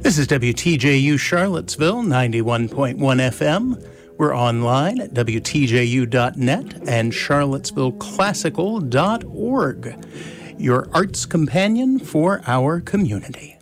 This is WTJU Charlottesville, 91.1 FM. We're online at WTJU.net and CharlottesvilleClassical.org, your arts companion for our community.